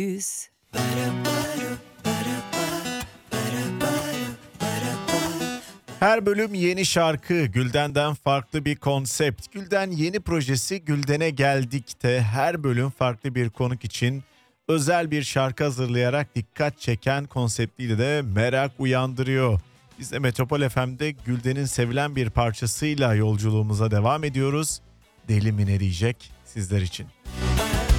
Her bölüm yeni şarkı, Gülden'den farklı bir konsept. Gülden yeni projesi Gülden'e Geldik'te her bölüm farklı bir konuk için özel bir şarkı hazırlayarak dikkat çeken konseptiyle de merak uyandırıyor. Biz de Metropol FM'de Gülden'in sevilen bir parçasıyla yolculuğumuza devam ediyoruz. Deli mi ne diyecek sizler için.